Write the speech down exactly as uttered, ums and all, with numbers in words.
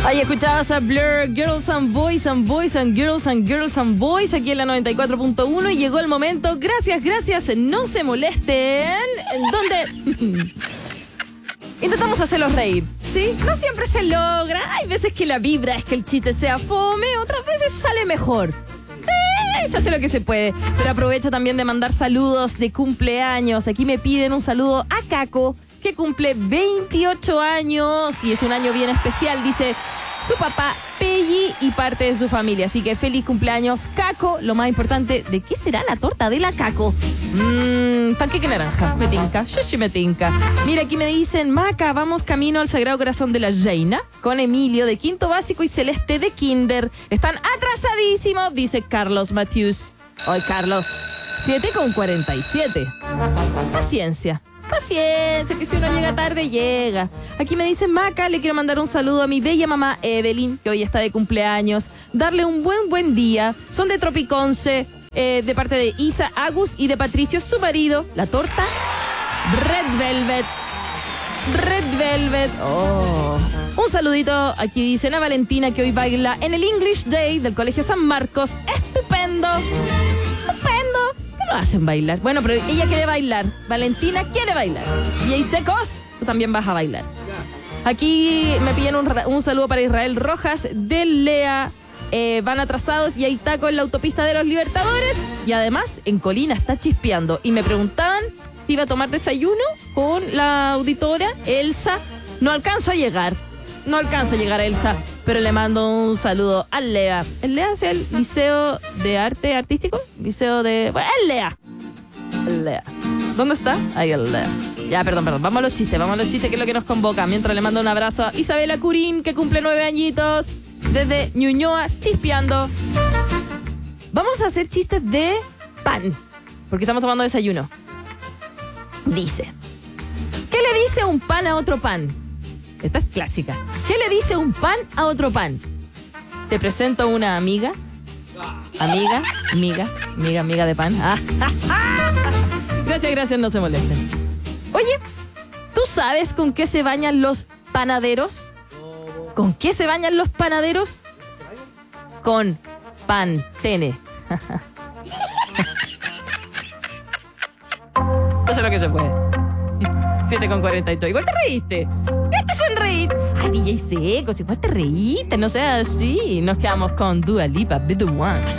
Ahí escuchabas a Blur, Girls and Boys and Boys and Girls and Girls and Boys, aquí en la noventa y cuatro punto uno, y llegó el momento, gracias, gracias, no se molesten, donde intentamos hacerlos reír, ¿sí? No siempre se logra, hay veces que la vibra es que el chiste sea fome, otras veces sale mejor. Sí, se hace lo que se puede, pero aprovecho también de mandar saludos de cumpleaños. Aquí me piden un saludo a Caco, que cumple veintiocho años y es un año bien especial, dice su papá Pelli y parte de su familia. Así que feliz cumpleaños, Caco. Lo más importante, ¿de qué será la torta de la Caco? Mmm, panqueque naranja, me tinca, yo sí me tinca. Mira, aquí me dicen, Maca, vamos camino al Sagrado Corazón de la Reina con Emilio de quinto básico y Celeste de kinder. Están atrasadísimos, dice Carlos Matthews. Hoy, Carlos, siete con cuarenta y siete. Paciencia. Paciencia, que si uno llega tarde, llega. Aquí me dicen, Maca, le quiero mandar un saludo a mi bella mamá Evelyn, que hoy está de cumpleaños. Darle un buen, buen día. Son de Tropiconce, eh, de parte de Isa, Agus y de Patricio, su marido. La torta Red Velvet. Red Velvet. Oh. Un saludito, aquí dicen a Valentina, que hoy baila en el English Day del Colegio San Marcos. Estupendo. Estupendo. Lo hacen bailar. Bueno, pero ella quiere bailar. Valentina quiere bailar. Y ahí secos, tú también vas a bailar. Aquí me piden un, un saludo para Israel Rojas de Lea. Eh, van atrasados y hay taco en la autopista de los Libertadores. Y además, en Colina está chispeando. Y me preguntaban si iba a tomar desayuno con la auditora Elsa. No alcanzo a llegar. No alcanzo a llegar a Elsa, pero le mando un saludo al Lea. ¿El Lea es el Liceo de Arte Artístico? Liceo de... Bueno, el Lea. El Lea. ¿Dónde está? Ahí el Lea. Ya, perdón, perdón. Vamos a los chistes, vamos a los chistes, que es lo que nos convoca. Mientras le mando un abrazo a Isabela Curín, que cumple nueve añitos, desde Ñuñoa, chispeando. Vamos a hacer chistes de pan, porque estamos tomando desayuno. Dice, ¿qué le dice un pan a otro pan? Esta es clásica. ¿Qué le dice un pan a otro pan? Te presento a una amiga. Amiga, amiga, amiga, amiga de pan. Ah, ah, ah. Gracias, gracias, no se molesten. Oye, ¿tú sabes con qué se bañan los panaderos? ¿Con qué se bañan los panaderos? Con Pantene. No sé lo que se puede. siete con cuarenta y ocho. Igual te reíste. Igual te sonreíste. Ay, D J Seco, igual te reíste. No seas así. Nos quedamos con Dua Lipa, Be The One.